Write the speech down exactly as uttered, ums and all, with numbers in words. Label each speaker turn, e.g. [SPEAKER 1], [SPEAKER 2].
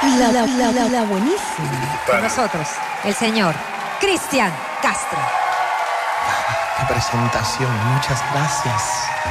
[SPEAKER 1] La, la, la, la, la buenísima.
[SPEAKER 2] Con nosotros, el señor Cristian Castro.
[SPEAKER 3] Qué presentación, muchas gracias.